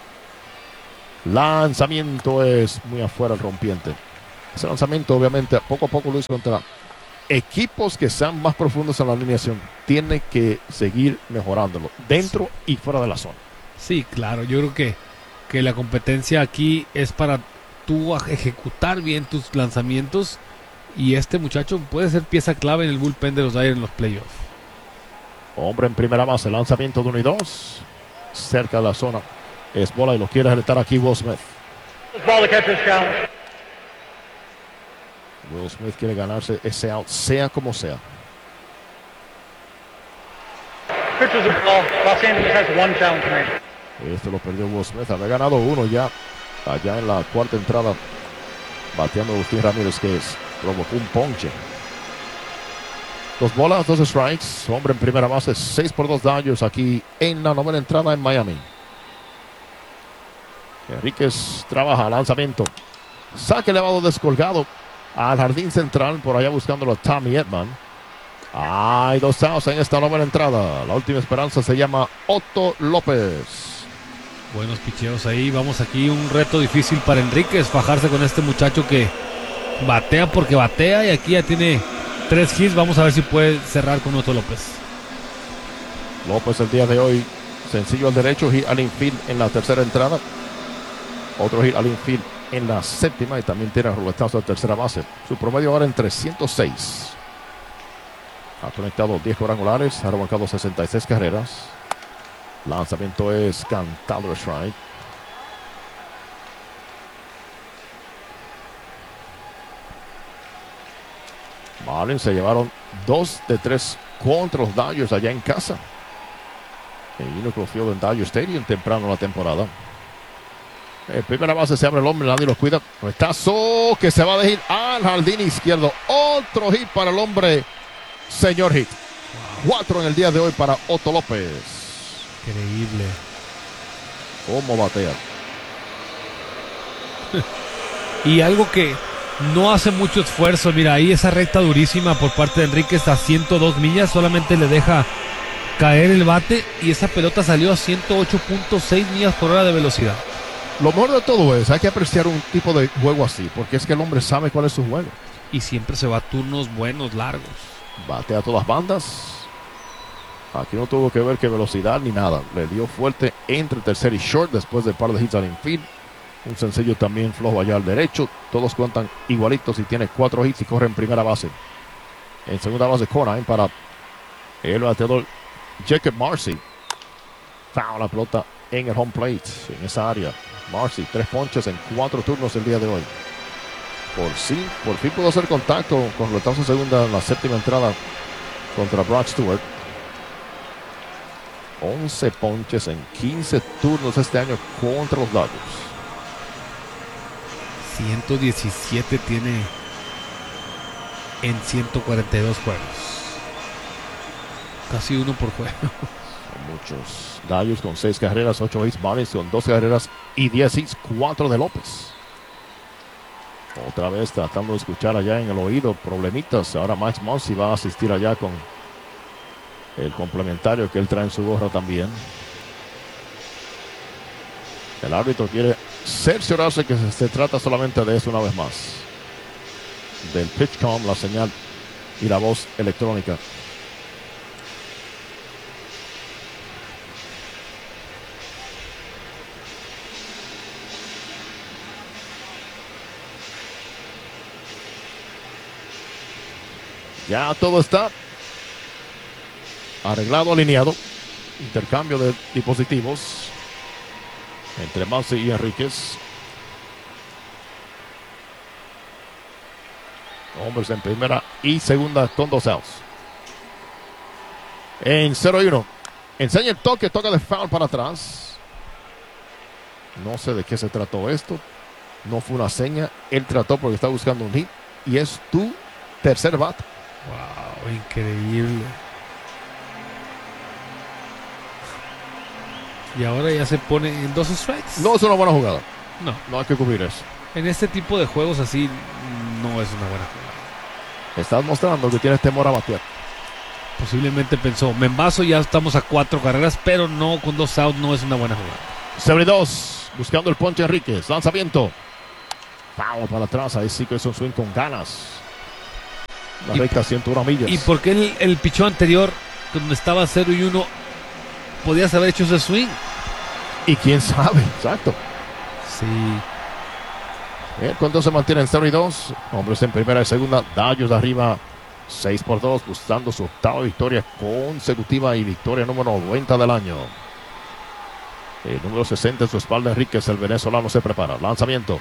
S4: Lanzamiento es muy afuera el rompiente. Ese lanzamiento obviamente poco a poco lo hizo contra equipos que sean más profundos en la alineación. Tiene que seguir mejorándolo dentro y fuera de la zona.
S5: Sí, claro, yo creo que, que la competencia aquí es para tú ejecutar bien tus lanzamientos, y este muchacho puede ser pieza clave en el bullpen de los Dodgers en los playoffs.
S4: Hombre en primera base, lanzamiento de uno y dos, cerca de la zona. Es bola y lo quiere retar aquí Will Smith. Will Smith quiere ganarse ese out, sea como sea. Esto lo perdió Will Smith. Había ganado uno ya allá en la cuarta entrada, bateando a Agustín Ramírez, que es, provocó un ponche. Dos bolas, dos strikes. Hombre en primera base, seis por dos Dodgers aquí en la novena entrada en Miami. Enríquez trabaja, lanzamiento. Saque elevado descolgado al jardín central, por allá buscándolo a Tommy Edman. Hay dos outs en esta novena entrada. La última esperanza se llama Otto López.
S5: Buenos picheos ahí. Vamos aquí, un reto difícil para Enríquez, fajarse con este muchacho que batea porque batea, y aquí ya tiene tres hits. Vamos a ver si puede cerrar con Otto López.
S4: López el día de hoy, sencillo al derecho, hit al infield en la tercera entrada. Otro hit al infield en la séptima, y también tiene ruletazo de tercera base. Su promedio ahora en trescientos seis. Ha conectado diez cuadrangulares, ha arrancado sesenta y seis carreras. Lanzamiento es cantado strike. Marlins se llevaron dos de tres contra los Dodgers allá en casa. En Unico Field en Dodger Stadium temprano en la temporada. En primera base se abre el hombre, nadie lo cuida. Retazo que se va a dejar al jardín izquierdo. Otro hit para el hombre, señor hit. Wow. Cuatro en el día de hoy para Otto López.
S5: Increíble.
S4: ¿Cómo batea?
S5: Y algo que no hace mucho esfuerzo. Mira, ahí esa recta durísima por parte de Enríquez a ciento dos millas. Solamente le deja caer el bate, y esa pelota salió a ciento ocho punto seis millas por hora de velocidad.
S4: Lo mejor de todo es, hay que apreciar un tipo de juego así, porque es que el hombre sabe cuál es su juego.
S5: Y siempre se va a turnos buenos, largos.
S4: Batea a todas bandas. Aquí no tuvo que ver que velocidad ni nada. Le dio fuerte entre tercer y short después del par de hits al infield. Un sencillo también flojo allá al derecho. Todos cuentan igualitos y tiene cuatro hits y corre en primera base. En segunda base, Conine para el bateador Jacob Marcy. Foul la pelota en el home plate, en esa área. Marcy, tres ponches en cuatro turnos el día de hoy. Por fin, por fin pudo hacer contacto con retazo segunda en la séptima entrada contra Brock Stewart. once ponches en quince turnos este año contra los Dodgers.
S5: ciento diecisiete tiene en ciento cuarenta y dos juegos. Casi uno por juego.
S4: Son muchos. Dodgers con seis carreras, ocho hits. Marlins con dos carreras y diez hits, cuatro de López. Otra vez tratando de escuchar allá en el oído, problemitas. Ahora Max Muncy va a asistir allá con el complementario que él trae en su gorra también. El árbitro quiere cerciorarse que se trata solamente de eso una vez más. Del PitchCom, la señal y la voz electrónica. Ya todo está arreglado, alineado. Intercambio de dispositivos entre Muncy y Enríquez. Hombres en primera y segunda con dos outs. En cero y uno. Enseña el toque, toca de foul para atrás. No sé de qué se trató esto. No fue una seña. Él trató porque está buscando un hit. Y es tu tercer bate.
S5: Wow, increíble. Y ahora ya se pone en dos strikes.
S4: No es una buena jugada.
S5: No.
S4: No hay que cubrir eso.
S5: En este tipo de juegos así no es una buena jugada.
S4: Estás mostrando que tienes temor a batear.
S5: Posiblemente pensó, me envaso, ya estamos a cuatro carreras, pero no, con dos outs no es una buena jugada.
S4: Sobre dos, buscando el ponche Enríquez, lanzamiento. Foul para atrás, ahí sí que es un swing con ganas. La
S5: Y-
S4: recta ciento uno millas.
S5: ¿Y por qué el, el pichón anterior, cuando estaba cero y uno, podías haber hecho ese swing?
S4: Y quién sabe, exacto.
S5: Sí.
S4: Bien, cuando se mantiene en cero y dos, hombres en primera y segunda, Dodgers arriba seis por dos, buscando su octava victoria consecutiva y victoria número noventa del año. El número sesenta en su espalda, Enríquez, el venezolano, se prepara. Lanzamiento.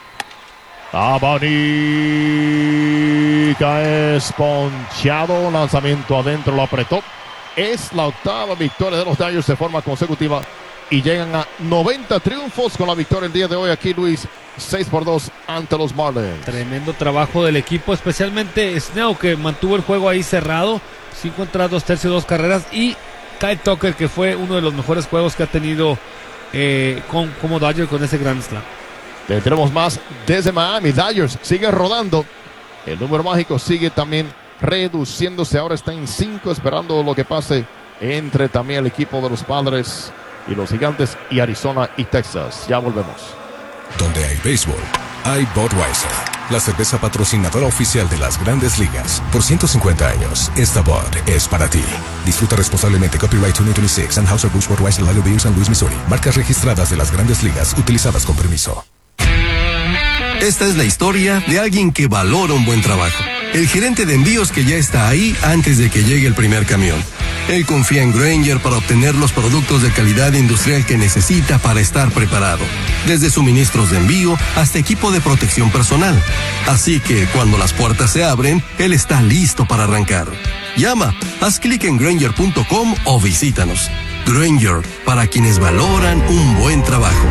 S4: Abanica es ponchado. Lanzamiento adentro, lo apretó. Es la octava victoria de los Dodgers de forma consecutiva y llegan a noventa triunfos con la victoria el día de hoy aquí, Luis. seis por dos ante los Marlins.
S5: Tremendo trabajo del equipo, especialmente Snell, que mantuvo el juego ahí cerrado, cinco entradas, dos tercios, dos carreras, y Kyle Tucker, que fue uno de los mejores juegos que ha tenido eh, con, como Dodger con ese Grand Slam.
S4: Tendremos más desde Miami. Dodgers sigue rodando. El número mágico sigue también reduciéndose. Ahora está en cinco, esperando lo que pase entre también el equipo de los Padres y los Gigantes y Arizona y Texas. Ya volvemos.
S8: Donde hay béisbol, hay Budweiser, la cerveza patrocinadora oficial de las Grandes Ligas. Por ciento cincuenta años, esta Bud es para ti. Disfruta responsablemente. Copyright dos mil veintiséis. Anheuser-Busch Budweiser Lager Beer, San Luis, Missouri. Marcas registradas de las Grandes Ligas, utilizadas con permiso.
S9: Esta es la historia de alguien que valora un buen trabajo. El gerente de envíos que ya está ahí antes de que llegue el primer camión. Él confía en Grainger para obtener los productos de calidad industrial que necesita para estar preparado. Desde suministros de envío hasta equipo de protección personal. Así que cuando las puertas se abren, él está listo para arrancar. Llama, haz clic en Grainger punto com o visítanos. Grainger, para quienes valoran un buen trabajo.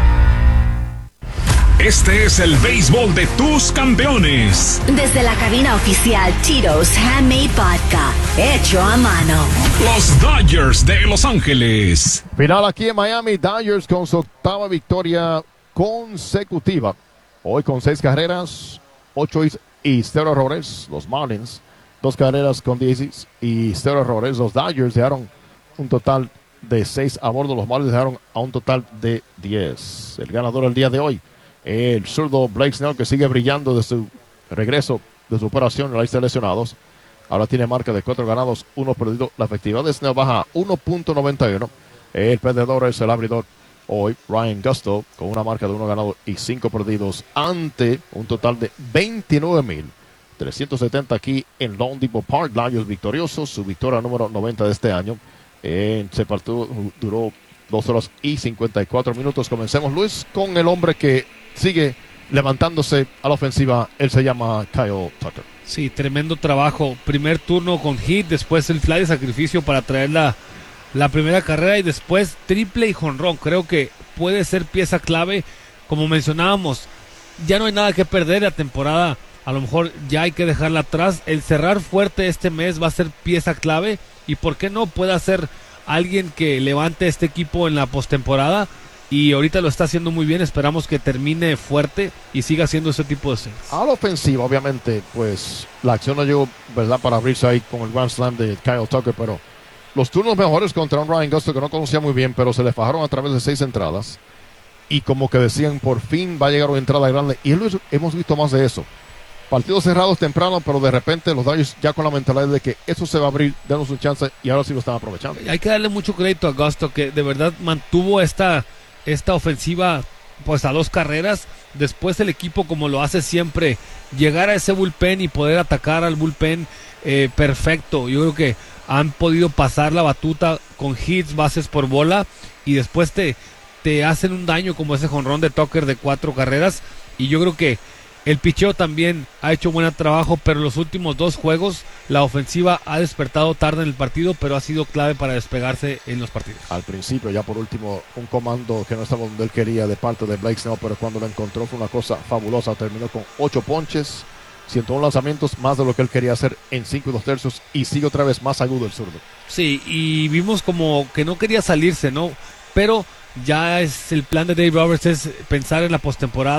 S2: Este es el béisbol de tus campeones.
S3: Desde la cabina oficial Tito's Handmade Vodka, hecho a mano.
S2: Los Dodgers de Los Ángeles.
S4: Final aquí en Miami. Dodgers con su octava victoria consecutiva. Hoy con seis carreras, ocho y cero errores. Los Marlins, dos carreras con diez y cero errores. Los Dodgers dejaron un total de seis a bordo. Los Marlins dejaron a un total de diez. El ganador el día de hoy, el zurdo Blake Snell, que sigue brillando de su regreso de su operación en la lista de lesionados. Ahora tiene marca de cuatro ganados, uno perdido. La efectividad de Snell baja a uno punto noventa y uno. El perdedor es el abridor hoy, Ryan Gusto, con una marca de uno ganado y cinco perdidos, ante un total de veintinueve mil trescientos setenta aquí en Lone Depot Park. Dodgers victoriosos, su victoria número noventa de este año. En ese partido duró dos horas y cincuenta y cuatro minutos. Comencemos, Luis, con el hombre que sigue levantándose a la ofensiva. Él se llama Kyle Tucker.
S5: Sí, tremendo trabajo. Primer turno con hit, después el fly de sacrificio para traer la, la primera carrera y después triple y jonrón. Creo que puede ser pieza clave. Como mencionábamos, ya no hay nada que perder. La temporada a lo mejor ya hay que dejarla atrás. El cerrar fuerte este mes va a ser pieza clave. Y por qué no puede ser alguien que levante este equipo en la postemporada. Y ahorita lo está haciendo muy bien. Esperamos que termine fuerte y siga haciendo ese tipo de series.
S4: A la ofensiva, obviamente, pues la acción no llegó, ¿verdad?, para abrirse ahí con el Grand Slam de Kyle Tucker, pero los turnos mejores contra un Ryan Gusto que no conocía muy bien, pero se le fajaron a través de seis entradas. Y como que decían, por fin va a llegar una entrada grande. Y hemos visto más de eso. Partidos cerrados temprano, pero de repente los Dodgers ya con la mentalidad de que eso se va a abrir, denos un chance, y ahora sí lo están aprovechando.
S5: Hay que darle mucho crédito a Gusto, que de verdad mantuvo esta... esta ofensiva pues a dos carreras. Después el equipo, como lo hace siempre, llegar a ese bullpen y poder atacar al bullpen eh, perfecto. Yo creo que han podido pasar la batuta con hits, bases por bola, y después te, te hacen un daño como ese jonrón de Tucker de cuatro carreras. Y yo creo que el picheo también ha hecho buen trabajo, pero los últimos dos juegos la ofensiva ha despertado tarde en el partido, pero ha sido clave para despegarse en los partidos.
S4: Al principio, ya por último, un comando que no estaba donde él quería de parte de Blake Snell, pero cuando lo encontró fue una cosa fabulosa. Terminó con ocho ponches, ciento uno lanzamientos, más de lo que él quería hacer en cinco y dos tercios, y sigue otra vez más agudo el zurdo.
S5: Sí, y vimos como que no quería salirse, ¿no? Pero ya es el plan de Dave Roberts, es pensar en la postemporada.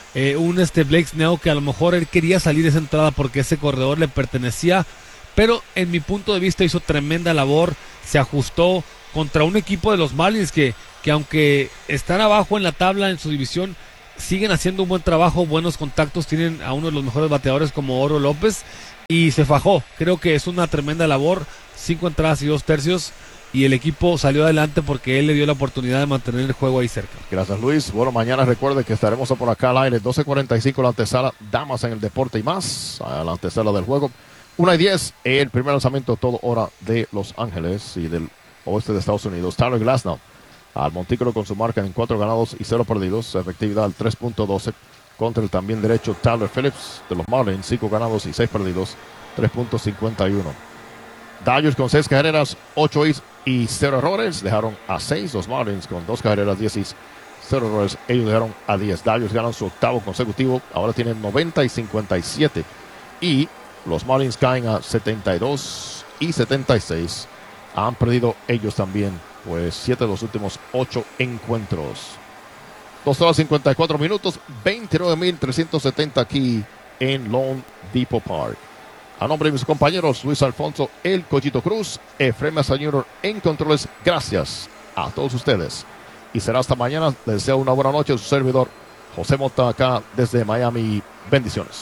S5: eh, un este Blake Snell que a lo mejor él quería salir de esa entrada porque ese corredor le pertenecía, pero en mi punto de vista hizo tremenda labor, se ajustó contra un equipo de los Marlins que, que aunque están abajo en la tabla en su división, siguen haciendo un buen trabajo, buenos contactos, tienen a uno de los mejores bateadores como Oro López y se fajó. Creo que es una tremenda labor, cinco entradas y dos tercios y el equipo salió adelante porque él le dio la oportunidad de mantener el juego ahí cerca.
S4: Gracias, Luis. Bueno, mañana recuerde que estaremos por acá al aire, doce cuarenta y cinco la antesala, Damas en el Deporte y más, a la antesala del juego. una y diez, el primer lanzamiento todo hora de Los Ángeles y del oeste de Estados Unidos. Tyler Glasnow al montículo con su marca en cuatro ganados y cero perdidos, efectividad al tres punto doce contra el también derecho Tyler Phillips de los Marlins, cinco ganados y seis perdidos, tres punto cincuenta y uno. Dodgers con seis carreras, ocho hits y cero errores, dejaron a seis. Los Marlins con dos carreras, diez hits, cero errores, ellos dejaron a diez. Dodgers ganan su octavo consecutivo, ahora tienen noventa y cincuenta y siete y los Marlins caen a setenta y dos y setenta y seis. Han perdido ellos también, pues, siete de los últimos ocho encuentros. dos horas cincuenta y cuatro minutos, veintinueve mil trescientos setenta aquí en Lone Depot Park. A nombre de mis compañeros Luis Alfonso, El Cochito Cruz, Efraín Mesa junior en controles, gracias a todos ustedes. Y será hasta mañana. Les deseo una buena noche. Su servidor, José Mota, acá desde Miami. Bendiciones.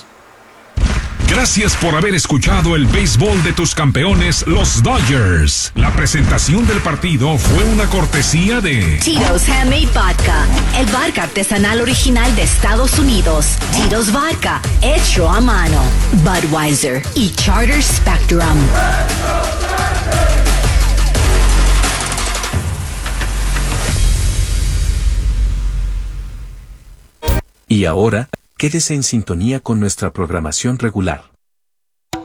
S2: Gracias por haber escuchado el béisbol de tus campeones, los Dodgers. La presentación del partido fue una cortesía de
S3: Tito's Handmade Vodka, el vodka artesanal original de Estados Unidos. Tito's Vodka, hecho a mano. Budweiser y Charter Spectrum.
S16: Y ahora, quédese en sintonía con nuestra programación regular.